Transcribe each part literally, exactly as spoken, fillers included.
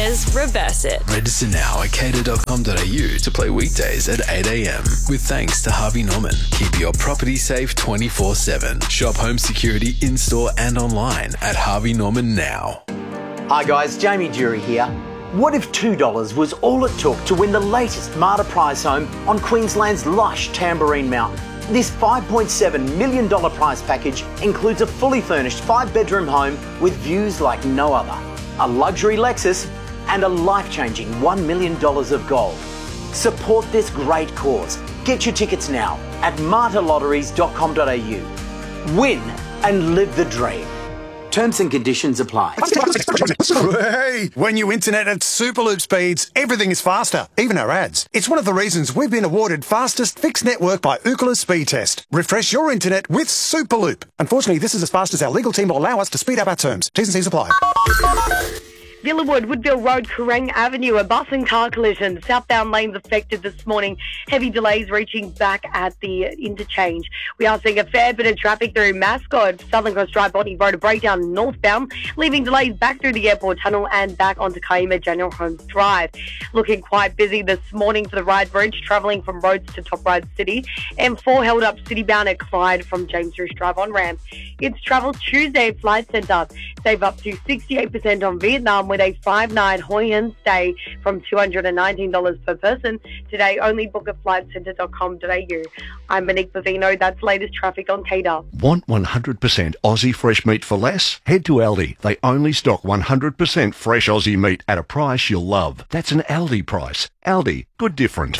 Kater's Reverse It. Register now at cater dot com dot a u to play weekdays at eight a m. With thanks to Harvey Norman. Keep your property safe twenty-four seven. Shop home security in-store and online at Harvey Norman now. Hi guys, Jamie Jury here. What if two dollars was all it took to win the latest Marta prize home on Queensland's lush Tamborine Mountain? This five point seven million dollars prize package includes a fully furnished five-bedroom home with views like no other, a luxury Lexus, and a life-changing one million dollars of gold. Support this great cause. Get your tickets now at marta lotteries dot com dot a u. Win and live the dream. Terms and conditions apply. Hey, when you internet at Superloop speeds, everything is faster, even our ads. It's one of the reasons we've been awarded fastest fixed network by Ookla Speed Test. Refresh your internet with Superloop. Unfortunately, this is as fast as our legal team will allow us to speed up our terms. T's and C's apply. Villawood, Woodville Road, Kerrang Avenue, a bus and car collision. Southbound lanes affected this morning. Heavy delays reaching back at the interchange. We are seeing a fair bit of traffic through Mascot, Southern Cross Drive, Botany Road, a breakdown northbound, leaving delays back through the airport tunnel and back onto Kiama General Holmes Drive. Looking quite busy this morning for the Ryde Bridge, travelling from Rhodes to Top Ryde City. M four held up citybound at Clyde from James Roosh Drive on ramp. It's Travel Tuesday at Flight Centre. Save up to sixty-eight percent on Vietnam with a five-night Hoi An stay from two hundred nineteen dollars per person. Today, only book at flight centre dot com dot a u. I'm Monique Bavino. That's latest traffic on Cater. Want one hundred percent Aussie fresh meat for less? Head to Aldi. They only stock one hundred percent fresh Aussie meat at a price you'll love. That's an Aldi price. Aldi, good different.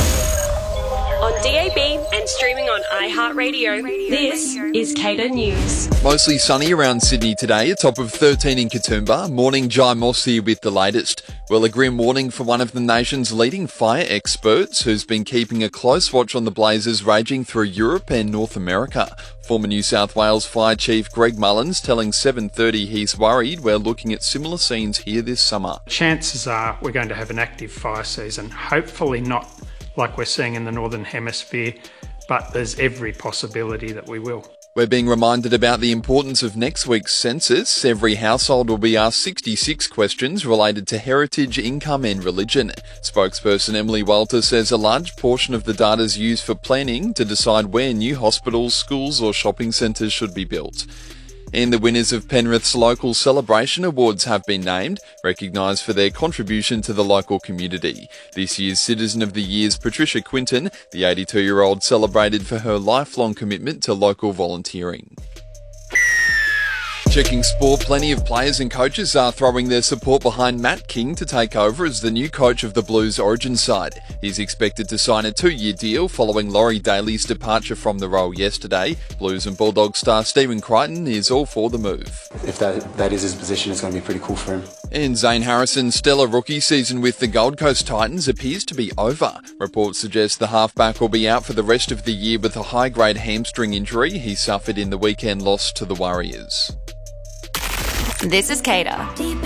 On D A B and streaming on iHeartRadio, this is Cater News. Mostly sunny around Sydney today, a top of thirteen in Katoomba. Morning Jai Moss here with the latest. Well, a grim warning from one of the nation's leading fire experts who's been keeping a close watch on the blazes raging through Europe and North America. Former New South Wales Fire Chief Greg Mullins telling seven thirty he's worried we're looking at similar scenes here this summer. Chances are we're going to have an active fire season, hopefully not like we're seeing in the Northern Hemisphere, but there's every possibility that we will. We're being reminded about the importance of next week's census. Every household will be asked sixty-six questions related to heritage, income and religion. Spokesperson Emily Walter says a large portion of the data is used for planning to decide where new hospitals, schools or shopping centres should be built. And the winners of Penrith's Local Celebration Awards have been named, recognised for their contribution to the local community. This year's Citizen of the Year is Patricia Quinton. The eighty-two-year-old celebrated for her lifelong commitment to local volunteering. Checking sport, plenty of players and coaches are throwing their support behind Matt King to take over as the new coach of the Blues Origin side. He's expected to sign a two-year deal following Laurie Daly's departure from the role yesterday. Blues and Bulldogs star Stephen Crichton is all for the move. If that, that is his position, it's going to be pretty cool for him. And Zane Harrison's stellar rookie season with the Gold Coast Titans appears to be over. Reports suggest the halfback will be out for the rest of the year with a high-grade hamstring injury he suffered in the weekend loss to the Warriors. This is Cater.